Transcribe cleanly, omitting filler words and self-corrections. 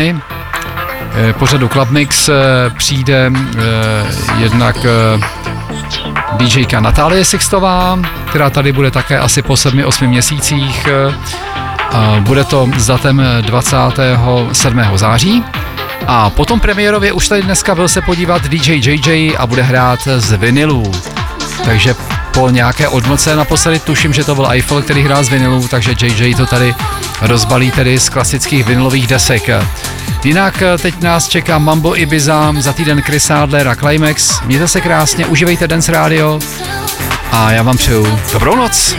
pořadu Club Mix přijde jednak DJka Natálie Sixtová, která tady bude také asi po 7-8 měsících. Bude to s datem 27. září. A potom premiérově už tady dneska byl se podívat DJ JJ a bude hrát z vinylů. Takže po nějaké odmlce naposledy tuším, že to byl Eiffel, který hrál z vinylů, takže JJ to tady rozbalí tedy z klasických vinylových desek. Jinak teď nás čeká Mambo Ibiza, za týden Chris Adler a Climax. Mějte se krásně, užívejte Dance Radio a já vám přeju dobrou noc.